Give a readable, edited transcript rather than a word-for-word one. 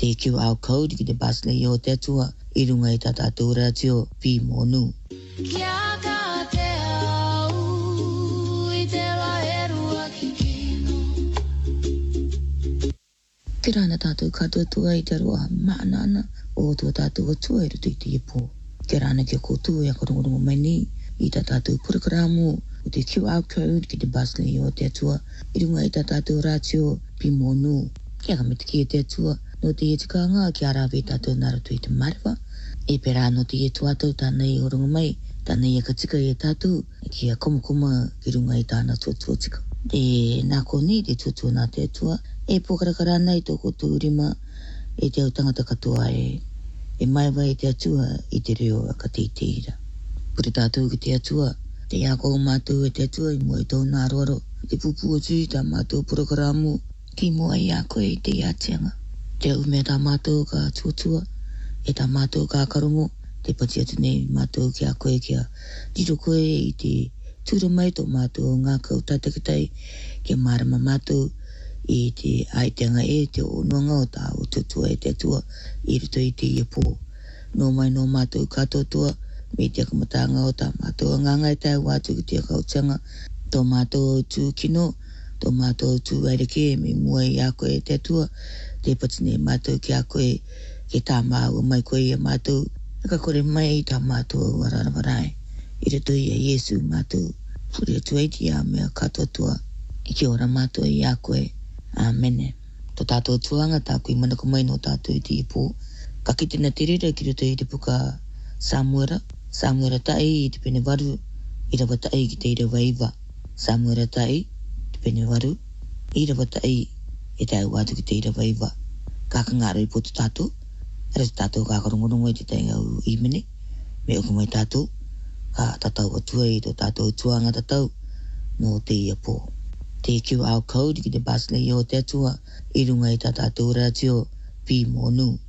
Te QR code ki te bus le yo te tua I runga I tata tūra tio pi monu. Kia ka te au I te la erua ki kino. Te rana tātou katoa tua I te roa maanana o tua tātou atua I rutu I te ipo. Te rana kia koutua I a korongorongo mai ni I ta tātou purakaramu o te QR code ki te bus le yo te tua I runga I ta tātou rātio pi monu. Kia ka me te kia te tua no te e tikanga ki arawe tātou naratu I te mariwa. E pera no te e tuatau tānei horonga mai, tānei e katika e tātou, ki a komakoma ki runga I tāna tuatua tika. E nā koni te tuatua nā te atua, e pokarakara nei tōko tūrima, e te au tangata katoa e maiwa e te atua I te reo a ka te teira. Pure tātou ki te atua, te iako o mātou e te atua I mua I tō nā roaro, te pupu o tui tā mātou purakaramu, ki mua I ako e te iatianga. Te au mea tā mātou ka tuatua, e tā mātou ka karongo, te pati atu nei mātou ki a koe kia tiro koe I te tūra mai tō mātou ngā kau tātakitai kia marama mātou I te aitenga e te onoanga o tā o tutua e te atua I ruto I te iapo. No mai no mātou katoa me te akamatanga o tā mātou nganga e tai wātu ki te akautanga tō mātou tū kino, tō mātou tū aireke me mua I a koe e te atua, te pati nei mātou ki a koe ke tā māua mai koe I a mātou, ka kore mai I tā mātou wararawarai. I rato I a Yesu mātou, puri atu eiti a mea katoa tua, I ki ora mātou I a koe. Amene. Tō tātou tuanga tā kui manako mai no tātou I te ipo. Ka ki tēnā te rira ki rato I te puka Samuera tai I te pene waru, I rawa tai ki te ira waiwa. Samuera tai, te pene waru, I rawa tai e te au wātu ki te ira waiwa. Ka ngāra I poto tātou, Era tātou ka karongorongo I te tainga u imene, me oku mai tātou, ka tatau atua I tō tātou tuanga tatau, no te iapo. Te QR code ki te bus le I o te atua, I runga I tā tātou rātio pi monu.